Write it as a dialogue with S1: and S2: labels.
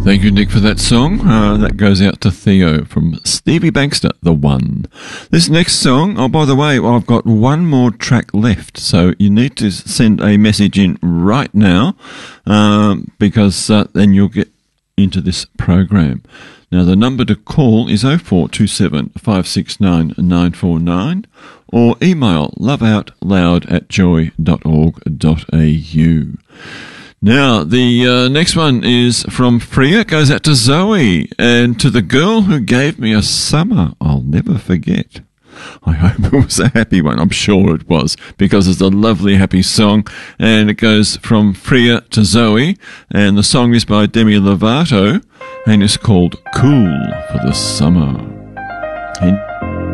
S1: Thank you, Nick, for that song. That goes out to Theo from Stevie Bankster, The One. This next song, oh, by the way, I've got one more track left, so you need to send a message in right now because then you'll get into this program. Now, the number to call is 0427 569 949 or email loveoutloud@joy.org.au. Now, the next one is from Freya. It goes out to Zoe and to the girl who gave me a summer I'll never forget. I hope it was a happy one. I'm sure it was, because it's a lovely, happy song. And it goes from Freya to Zoe. And the song is by Demi Lovato. And it's called Cool for the Summer.